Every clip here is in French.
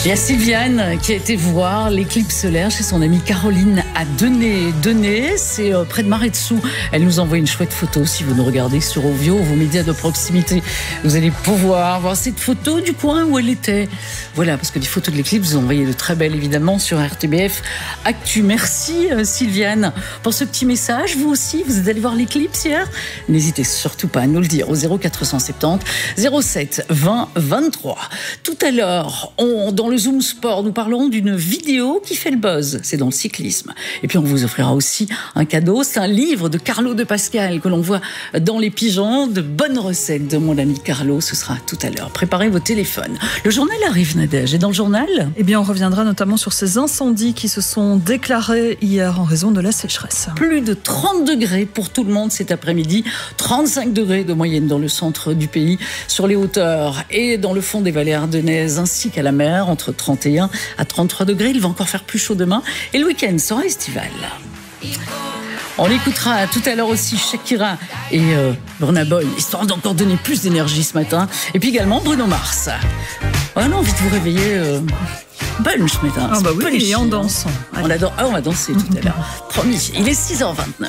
Il y a Sylviane qui a été voir l'éclipse solaire chez son amie Caroline à Denay. Denay, c'est près de Maret-Dessous. Elle nous envoie une chouette photo. Si vous nous regardez sur Ovio, vos médias de proximité, vous allez pouvoir voir cette photo du coin où elle était. Voilà, parce que des photos de l'éclipse, vous envoyez de très belles évidemment sur RTBF Actu. Merci Sylviane pour ce petit message. Vous aussi, vous êtes allé voir l'éclipse hier? N'hésitez surtout pas à nous le dire au 0470 07 20 23. Tout à l'heure, dans le Zoom Sport, nous parlerons d'une vidéo qui fait le buzz. C'est dans le cyclisme. Et puis on vous offrira aussi un cadeau. C'est un livre de Carlo de Pascal que l'on voit dans les pigeons. De bonnes recettes de mon ami Carlo. Ce sera tout à l'heure. Préparez vos téléphones. Le journal arrive, Nadège. Et dans le journal, on reviendra notamment sur ces incendies qui se sont déclarés hier en raison de la sécheresse. Plus de 30 degrés pour tout le monde cet après-midi. 35 degrés de moyenne dans le centre du pays, sur les hauteurs et dans le fond des vallées ardennaises ainsi qu'à la mer, entre 31 à 33 degrés. Il va encore faire plus chaud demain et le week-end sera estival. On écoutera tout à l'heure aussi Shakira et Burna Boy, histoire d'encore donner plus d'énergie ce matin. Et puis également Bruno Mars. On a envie de vous réveiller bunch ce matin. Ah bah oui, et en dansant. On va danser tout à l'heure. Promis, il est 6h29.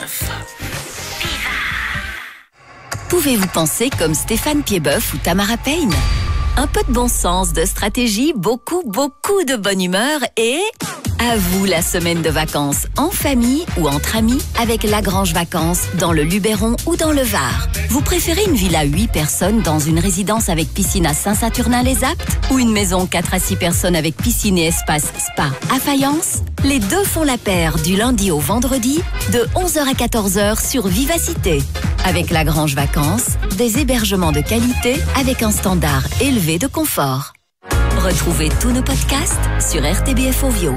Pouvez-vous penser comme Stéphane Piedboeuf ou Tamara Payne? Un peu de bon sens, de stratégie, beaucoup de bonne humeur et... À vous la semaine de vacances, en famille ou entre amis, avec Lagrange Vacances, dans le Luberon ou dans le Var. Vous préférez une villa 8 personnes dans une résidence avec piscine à Saint-Saturnin-les-Aptes ou une maison 4 à 6 personnes avec piscine et espace spa à Fayence? Les deux font la paire du lundi au vendredi, de 11h à 14h sur Vivacité. Avec Lagrange Vacances, des hébergements de qualité avec un standard élevé de confort. Retrouvez tous nos podcasts sur RTBF Ovio.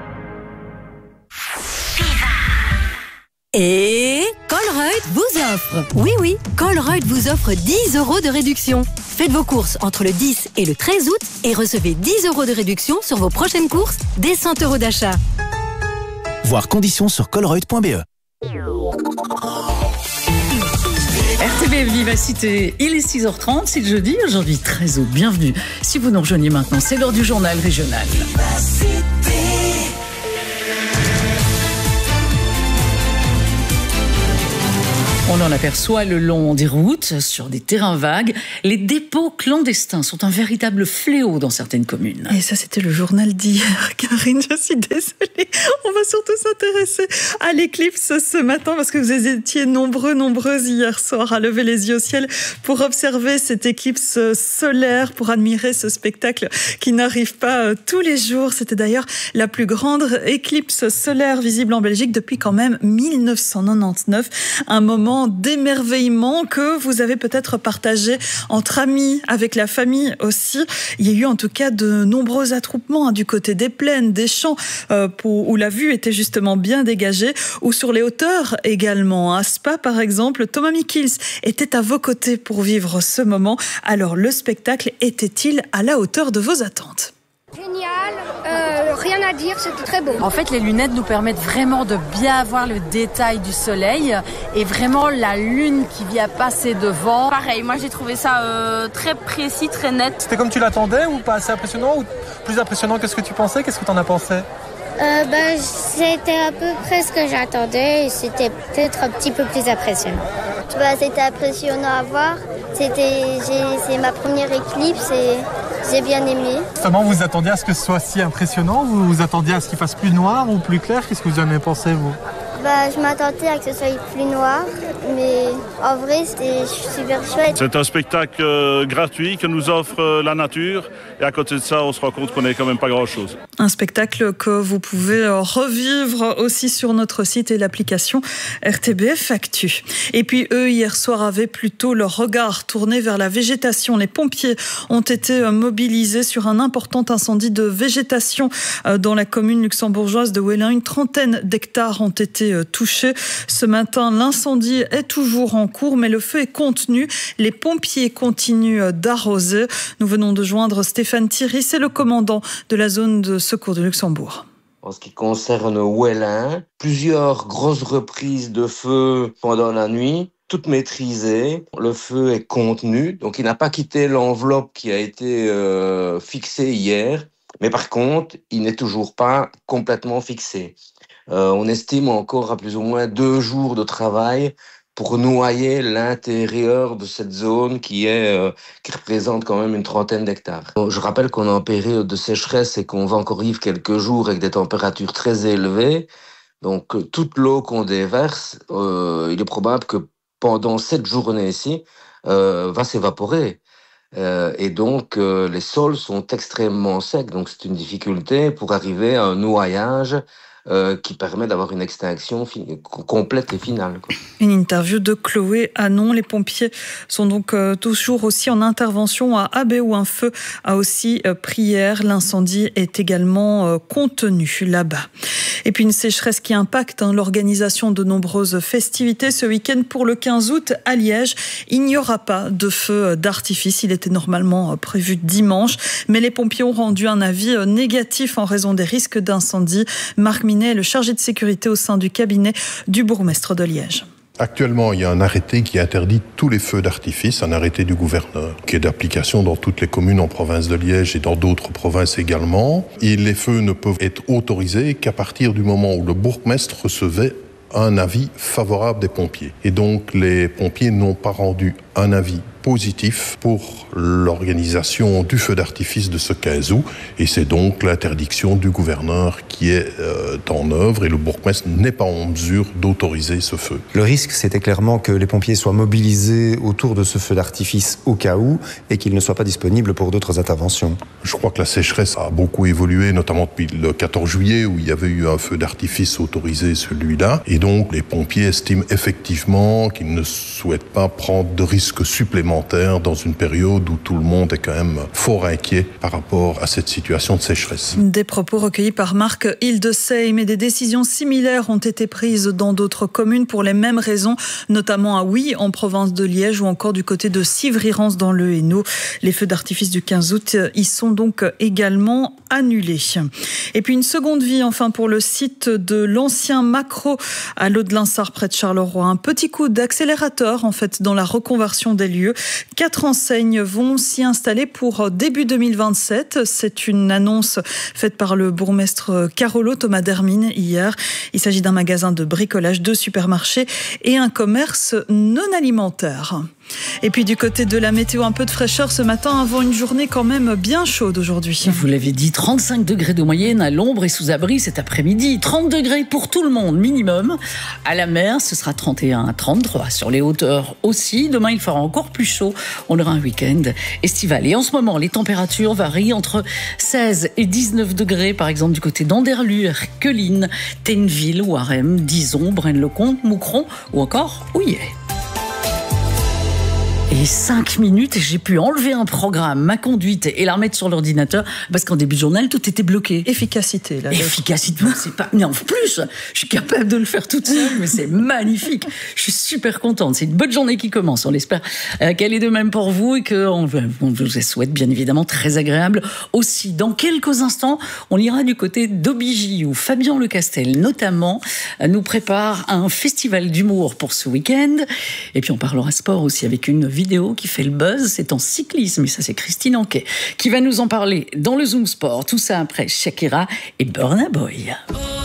Et Colruyt vous offre. Oui, Colruyt vous offre 10 € de réduction. Faites vos courses entre le 10 et le 13 août et recevez 10 € de réduction sur vos prochaines courses dès 100 € d'achat. Voir conditions sur colruyt.be. RTBF Vivacité, il est 6h30, c'est le jeudi, aujourd'hui 13 août. Bienvenue. Si vous nous rejoignez maintenant, c'est l'heure du journal régional. On en aperçoit le long des routes, sur des terrains vagues. Les dépôts clandestins sont un véritable fléau dans certaines communes. Et ça, c'était le journal d'hier, Karine. Je suis désolée. On va surtout s'intéresser à l'éclipse ce matin parce que vous étiez nombreuses hier soir à lever les yeux au ciel pour observer cette éclipse solaire, pour admirer ce spectacle qui n'arrive pas tous les jours. C'était d'ailleurs la plus grande éclipse solaire visible en Belgique depuis quand même 1999. Un moment d'émerveillement que vous avez peut-être partagé entre amis, avec la famille aussi. Il y a eu en tout cas de nombreux attroupements du côté des plaines, des champs où la vue était justement bien dégagée, ou sur les hauteurs également. À Spa par exemple, Thomas Mikils était à vos côtés pour vivre ce moment. Alors le spectacle était-il à la hauteur de vos attentes ? Génial, rien à dire, c'était très beau. En fait, les lunettes nous permettent vraiment de bien voir le détail du soleil et vraiment la lune qui vient passer devant. Pareil, moi j'ai trouvé ça très précis, très net. C'était comme tu l'attendais ou pas assez impressionnant ou plus impressionnant que ce que tu pensais? Qu'est-ce que tu en as pensé? C'était à peu près ce que j'attendais et c'était peut-être un petit peu plus impressionnant. C'était impressionnant à voir. C'est ma première éclipse et j'ai bien aimé. Justement, vous attendiez à ce que ce soit si impressionnant? Vous vous attendiez à ce qu'il fasse plus noir ou plus clair? Qu'est-ce que vous en avez pensé, vous? Je m'attendais à que ce soit plus noir, mais en vrai, c'était super chouette. C'est un spectacle gratuit que nous offre la nature. Et à côté de ça, on se rend compte qu'on n'est quand même pas grand-chose. Un spectacle que vous pouvez revivre aussi sur notre site et l'application RTBF Actu. Et puis eux, hier soir, avaient plutôt leur regard tourné vers la végétation. Les pompiers ont été mobilisés sur un important incendie de végétation dans la commune luxembourgeoise de Wellin. Une trentaine d'hectares ont été touchés. Ce matin, l'incendie est toujours en cours, mais le feu est contenu. Les pompiers continuent d'arroser. Nous venons de joindre Stéphane Thierry, c'est le commandant de la zone de secours de Luxembourg. En ce qui concerne Wellin, plusieurs grosses reprises de feu pendant la nuit, toutes maîtrisées. Le feu est contenu, donc il n'a pas quitté l'enveloppe qui a été fixée hier. Mais par contre, il n'est toujours pas complètement fixé. On estime encore à plus ou moins 2 jours de travail pour noyer l'intérieur de cette zone qui représente quand même une 30aine d'hectares. Je rappelle qu'on est en période de sécheresse et qu'on va encore vivre quelques jours avec des températures très élevées. Donc toute l'eau qu'on déverse, il est probable que pendant cette journée-ci, va s'évaporer. Et donc les sols sont extrêmement secs. Donc c'est une difficulté pour arriver à un noyage qui permet d'avoir une extinction complète et finale, quoi. Une interview de Chloé Anon. Les pompiers sont donc toujours aussi en intervention à Abbé où un feu a aussi pris hier. L'incendie est également contenu là-bas. Et puis une sécheresse qui impacte l'organisation de nombreuses festivités. Ce week-end pour le 15 août à Liège, il n'y aura pas de feu d'artifice. Il était normalement prévu dimanche, mais les pompiers ont rendu un avis négatif en raison des risques d'incendie. Marc Minet, le chargé de sécurité au sein du cabinet du bourgmestre de Liège. Actuellement, il y a un arrêté qui interdit tous les feux d'artifice, un arrêté du gouverneur, qui est d'application dans toutes les communes en province de Liège et dans d'autres provinces également. Et les feux ne peuvent être autorisés qu'à partir du moment où le bourgmestre recevait un avis favorable des pompiers. Et donc, les pompiers n'ont pas rendu un avis positif pour l'organisation du feu d'artifice de ce 15 août. Et c'est donc l'interdiction du gouverneur qui est en œuvre et le bourgmestre n'est pas en mesure d'autoriser ce feu. Le risque, c'était clairement que les pompiers soient mobilisés autour de ce feu d'artifice au cas où et qu'ils ne soient pas disponibles pour d'autres interventions. Je crois que la sécheresse a beaucoup évolué, notamment depuis le 14 juillet où il y avait eu un feu d'artifice autorisé, celui-là. Et donc, les pompiers estiment effectivement qu'ils ne souhaitent pas prendre de risques supplémentaires dans une période où tout le monde est quand même fort inquiet par rapport à cette situation de sécheresse. Des propos recueillis par Marc Hildesheim, mais des décisions similaires ont été prises dans d'autres communes pour les mêmes raisons, notamment à Huy en province de Liège ou encore du côté de Civry-Rance dans le Hainaut. Les feux d'artifice du 15 août y sont donc également annulés. Et puis une seconde vie enfin pour le site de l'ancien Macro à l'Aude-Linsart près de Charleroi. Un petit coup d'accélérateur en fait dans la reconversion des lieux. 4 enseignes vont s'y installer pour début 2027. C'est une annonce faite par le bourgmestre Carolo Thomas Dermine hier. Il s'agit d'un magasin de bricolage, de supermarchés et un commerce non alimentaire. Et puis du côté de la météo, un peu de fraîcheur ce matin avant une journée quand même bien chaude aujourd'hui. Vous l'avez dit, 35 degrés de moyenne à l'ombre et sous abri cet après-midi. 30 degrés pour tout le monde minimum. À la mer, ce sera 31 à 33. Sur les hauteurs aussi. Demain, il fera encore plus chaud. On aura un week-end estival. Et en ce moment, les températures varient entre 16 et 19 degrés. Par exemple, du côté d'Anderlecht, Queuline, Tenneville, Warem, Dizon, Braine-le-Comte, Moucron ou encore Houillet. Et 5 minutes et j'ai pu enlever un programme, ma conduite et la remettre sur l'ordinateur parce qu'en début de journal, tout était bloqué. Efficacité, là. Efficacité, c'est pas... Mais en plus, je suis capable de le faire toute seule, mais c'est magnifique. Je suis super contente. C'est une bonne journée qui commence. On espère qu'elle est de même pour vous et qu'on vous souhaite bien évidemment très agréable aussi. Dans quelques instants, on ira du côté d'Aubigny où Fabien Lecastel, notamment, nous prépare un festival d'humour pour ce week-end. Et puis on parlera sport aussi avec une vidéo qui fait le buzz, c'est en cyclisme, et ça c'est Christine Anquet qui va nous en parler dans le Zoom Sport. Tout ça après Shakira et Burna Boy.